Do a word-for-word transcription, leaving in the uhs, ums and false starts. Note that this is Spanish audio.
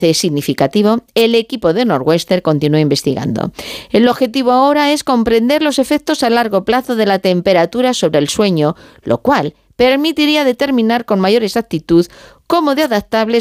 significativo, el equipo de Northwestern continúa investigando. El objetivo ahora es comprender los efectos a largo plazo de la temperatura sobre el sueño, lo cual permitiría determinar con mayor exactitud cómo de adaptables